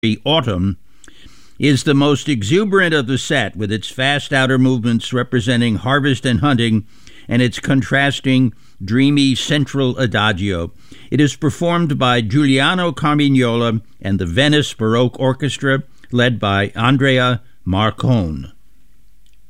Autumn is the most exuberant of the set, with its fast outer movements representing harvest and hunting and its contrasting, dreamy central adagio. It is performed by Giuliano Carmignola and the Venice Baroque Orchestra, led by Andrea Marcone.